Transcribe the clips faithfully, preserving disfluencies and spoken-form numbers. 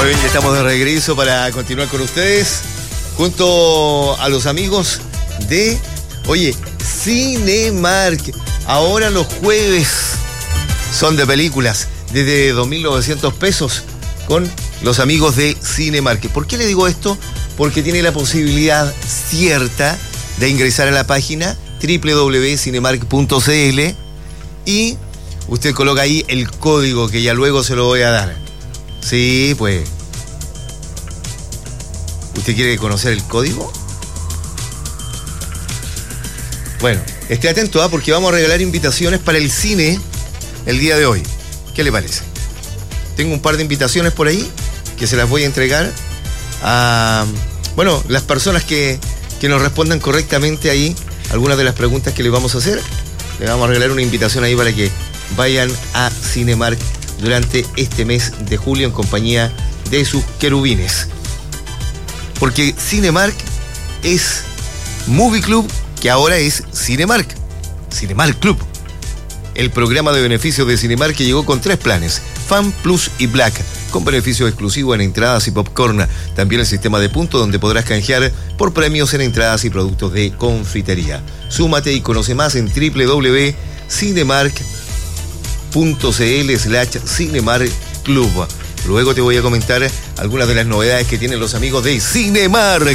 bien, ya estamos de regreso para continuar con ustedes junto a los amigos de, oye, Cinemark. Ahora los jueves son de películas desde dos mil novecientos pesos con los amigos de Cinemark. ¿Por qué le digo esto? Porque tiene la posibilidad cierta de ingresar a la página doble u doble u doble u punto cinemark punto c l y usted coloca ahí el código que ya luego se lo voy a dar. Sí, pues. ¿Usted quiere conocer el código? Bueno, esté atento, ¿ah? Porque vamos a regalar invitaciones para el cine el día de hoy. ¿Qué le parece? Tengo un par de invitaciones por ahí que se las voy a entregar a, bueno, las personas que, que nos respondan correctamente ahí algunas de las preguntas que le vamos a hacer. Le vamos a regalar una invitación ahí para que vayan a Cinemark durante este mes de julio en compañía de sus querubines. Porque Cinemark es Movie Club, que ahora es Cinemark. Cinemark Club. El programa de beneficios de Cinemark que llegó con tres planes: Fan, Plus y Black, con beneficios exclusivos en entradas y popcorn. También el sistema de puntos donde podrás canjear por premios en entradas y productos de confitería. Súmate y conoce más en doble u doble u doble u punto cinemark punto c l slash Cinemark Club. Luego te voy a comentar algunas de las novedades que tienen los amigos de Cinemark.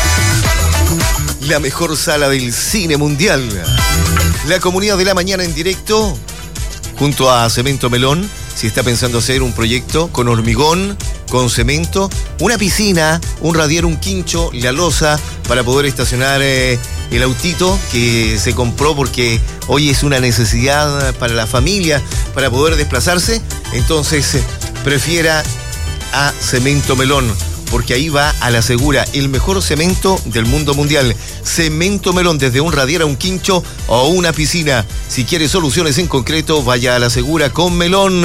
La mejor sala del cine mundial. La comunidad de la mañana en directo junto a Cemento Melón. Si está pensando hacer un proyecto con hormigón, con cemento, una piscina, un radier, un quincho, la losa para poder estacionar eh, el autito que se compró porque hoy es una necesidad para la familia, para poder desplazarse, entonces eh, prefiera a Cemento Melón, porque ahí va a la segura el mejor cemento del mundo mundial. Cemento Melón, desde un radier a un quincho o una piscina. Si quiere soluciones en concreto, vaya a la segura con Melón.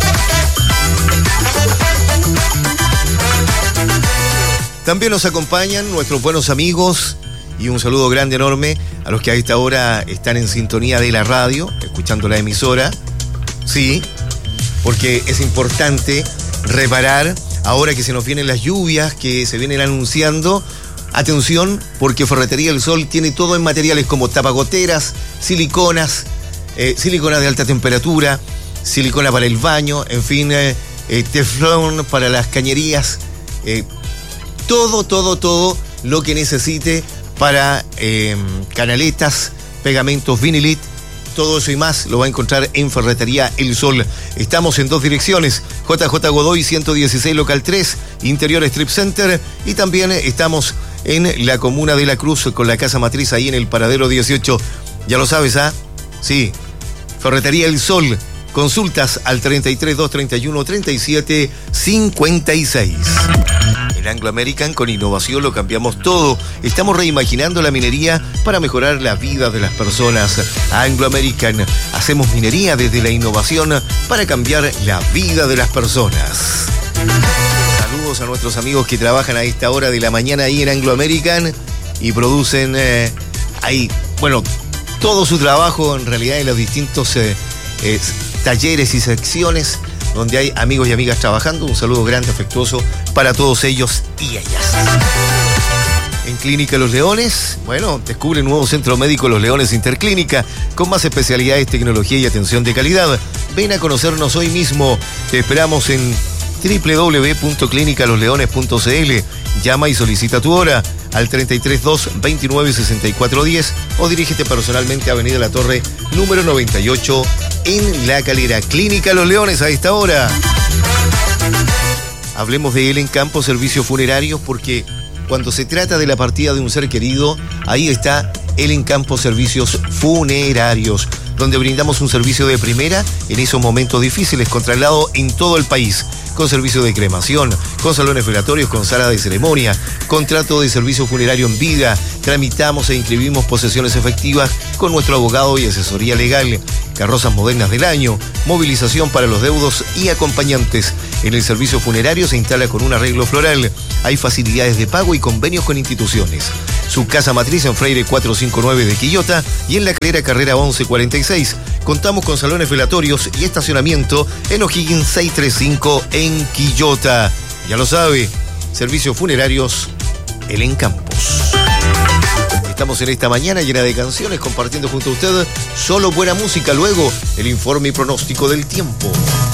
También nos acompañan nuestros buenos amigos y un saludo grande, enorme a los que a esta hora están en sintonía de la radio, escuchando la emisora. Sí, porque es importante reparar. Ahora que se nos vienen las lluvias, que se vienen anunciando, atención, porque Ferretería El Sol tiene todo en materiales como tapagoteras, siliconas, eh, siliconas de alta temperatura, silicona para el baño, en fin, eh, eh, teflón para las cañerías, eh, todo, todo, todo lo que necesite para eh, canaletas, pegamentos, vinilit. Todo eso y más lo va a encontrar en Ferretería El Sol. Estamos en dos direcciones: J J Godoy ciento dieciséis, local tres, Interior Strip Center. Y también estamos en la comuna de La Cruz con la casa matriz ahí en el paradero dieciocho. Ya lo sabes, ¿ah? Sí. Ferretería El Sol. Consultas al treinta y tres, doscientos treinta y uno, treinta y siete, cincuenta y seis. En Anglo American, con innovación lo cambiamos todo. Estamos reimaginando la minería para mejorar la vida de las personas. Anglo American, hacemos minería desde la innovación para cambiar la vida de las personas. Saludos a nuestros amigos que trabajan a esta hora de la mañana ahí en Anglo American y producen eh, ahí, bueno, todo su trabajo en realidad en los distintos eh, eh, talleres y secciones donde hay amigos y amigas trabajando. Un saludo grande, afectuoso para todos ellos y ellas. En Clínica Los Leones, bueno, descubre el nuevo Centro Médico Los Leones Interclínica, con más especialidades, tecnología y atención de calidad. Ven a conocernos hoy mismo. Te esperamos en doble u doble u doble u punto clínica los leones punto c l. Llama y solicita tu hora al treinta y tres, dos, veintinueve, sesenta y cuatro, diez o dirígete personalmente a Avenida La Torre, número noventa y ocho, en La Calera. Clínica Los Leones a esta hora. Hablemos de Elen Campo Servicios Funerarios, porque cuando se trata de la partida de un ser querido, ahí está Elen Campo Servicios Funerarios, donde brindamos un servicio de primera en esos momentos difíciles, con traslado en todo el país, con servicio de cremación, con salones velatorios, con sala de ceremonia, contrato de servicio funerario en vida. Tramitamos e inscribimos posesiones efectivas con nuestro abogado y asesoría legal. Carrozas modernas del año, movilización para los deudos y acompañantes. En el servicio funerario se instala con un arreglo floral. Hay facilidades de pago y convenios con instituciones. Su casa matriz en Freire cuatrocientos cincuenta y nueve de Quillota y en La Calera Carrera once cuarenta y seis. Contamos con salones velatorios y estacionamiento en O'Higgins seiscientos treinta y cinco en Quillota. Ya lo sabe, Servicios Funerarios El Encampos. Estamos en esta mañana llena de canciones compartiendo junto a ustedes solo buena música. Luego, el informe y pronóstico del tiempo.